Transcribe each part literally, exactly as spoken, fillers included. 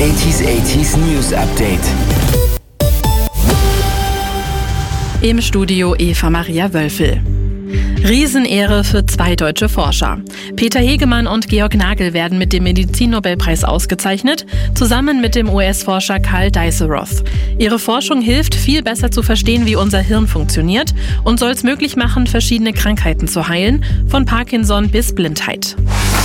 achtziger achtziger News Update. Im Studio Eva Maria Wölfel. Riesenehre für zwei deutsche Forscher. Peter Hegemann und Georg Nagel werden mit dem Medizinnobelpreis ausgezeichnet, zusammen mit dem U S-Forscher Karl Dijsselroth. Ihre Forschung hilft, viel besser zu verstehen, wie unser Hirn funktioniert und soll es möglich machen, verschiedene Krankheiten zu heilen, von Parkinson bis Blindheit.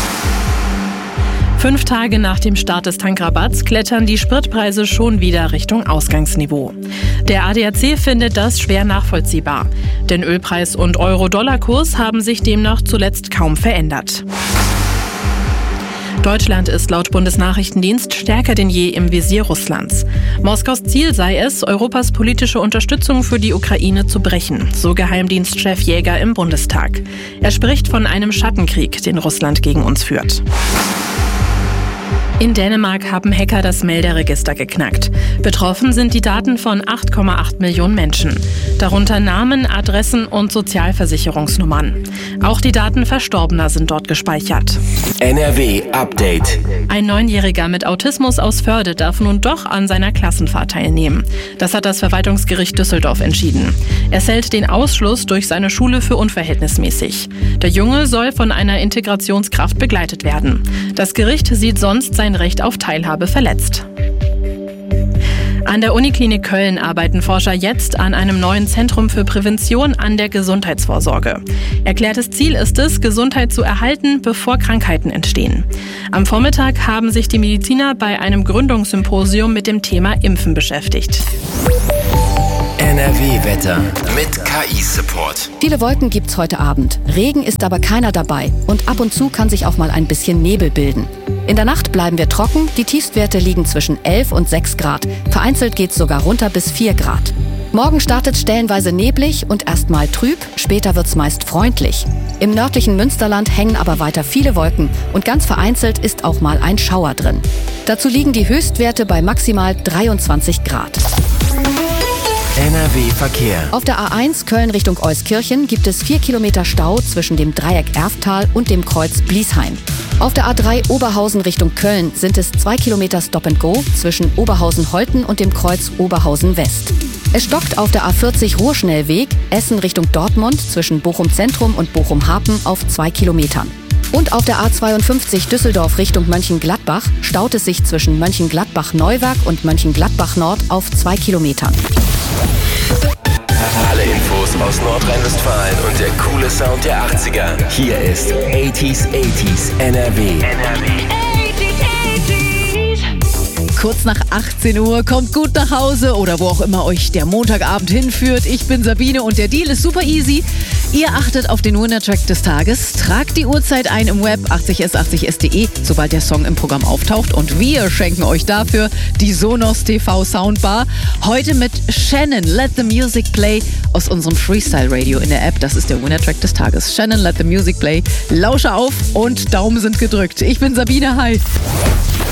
Fünf Tage nach dem Start des Tankrabatts klettern die Spritpreise schon wieder Richtung Ausgangsniveau. Der A D A C findet das schwer nachvollziehbar, denn Ölpreis und Euro-Dollar-Kurs haben sich demnach zuletzt kaum verändert. Deutschland ist laut Bundesnachrichtendienst stärker denn je im Visier Russlands. Moskaus Ziel sei es, Europas politische Unterstützung für die Ukraine zu brechen, so Geheimdienstchef Jäger im Bundestag. Er spricht von einem Schattenkrieg, den Russland gegen uns führt. In Dänemark haben Hacker das Melderegister geknackt. Betroffen sind die Daten von acht Komma acht Millionen Menschen. Darunter Namen, Adressen und Sozialversicherungsnummern. Auch die Daten Verstorbener sind dort gespeichert. N R W Update. Ein Neunjähriger mit Autismus aus Förde darf nun doch an seiner Klassenfahrt teilnehmen. Das hat das Verwaltungsgericht Düsseldorf entschieden. Es hält den Ausschluss durch seine Schule für unverhältnismäßig. Der Junge soll von einer Integrationskraft begleitet werden. Das Gericht sieht sonst sein Recht auf Teilhabe verletzt. An der Uniklinik Köln arbeiten Forscher jetzt an einem neuen Zentrum für Prävention an der Gesundheitsvorsorge. Erklärtes Ziel ist es, Gesundheit zu erhalten, bevor Krankheiten entstehen. Am Vormittag haben sich die Mediziner bei einem Gründungssymposium mit dem Thema Impfen beschäftigt. N R W-Wetter mit K I-Support. Viele Wolken gibt's heute Abend. Regen ist aber keiner dabei. Und ab und zu kann sich auch mal ein bisschen Nebel bilden. In der Nacht bleiben wir trocken. Die Tiefstwerte liegen zwischen elf und sechs Grad. Vereinzelt geht's sogar runter bis vier Grad. Morgen startet stellenweise neblig und erstmal trüb. Später wird's meist freundlich. Im nördlichen Münsterland hängen aber weiter viele Wolken. Und ganz vereinzelt ist auch mal ein Schauer drin. Dazu liegen die Höchstwerte bei maximal dreiundzwanzig Grad. N R W-Verkehr. Auf der A eins Köln Richtung Euskirchen gibt es vier Kilometer Stau zwischen dem Dreieck Erftal und dem Kreuz Bliesheim. Auf der A drei Oberhausen Richtung Köln sind es zwei Kilometer Stop and Go zwischen Oberhausen-Holten und dem Kreuz Oberhausen West. Es stockt auf der A vierzig Ruhrschnellweg Essen Richtung Dortmund zwischen Bochum Zentrum und Bochum Hafen auf zwei Kilometern. Und auf der A zweiundfünfzig Düsseldorf Richtung Mönchengladbach staut es sich zwischen Mönchengladbach-Neuwerk und Mönchengladbach-Nord auf zwei Kilometern. Alle Infos aus Nordrhein-Westfalen und der coole Sound der achtziger. Hier ist achtziger achtziger N R W. N R W. Kurz nach achtzehn Uhr, kommt gut nach Hause oder wo auch immer euch der Montagabend hinführt. Ich bin Sabine und der Deal ist super easy. Ihr achtet auf den Winner-Track des Tages, tragt die Uhrzeit ein im Web achtzig s achtzig s punkt de, sobald der Song im Programm auftaucht. Und wir schenken euch dafür die Sonos T V Soundbar. Heute mit Shannon, Let the Music Play aus unserem Freestyle-Radio in der App. Das ist der Winner-Track des Tages. Shannon, Let the Music Play. Lausche auf und Daumen sind gedrückt. Ich bin Sabine, hi.